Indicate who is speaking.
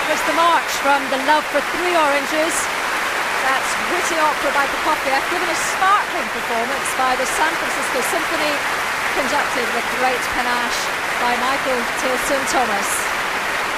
Speaker 1: was the march from The Love for Three Oranges. That's witty opera by Prokofiev, given a sparkling performance by the San Francisco Symphony, conducted with great panache by Michael Tilson Thomas.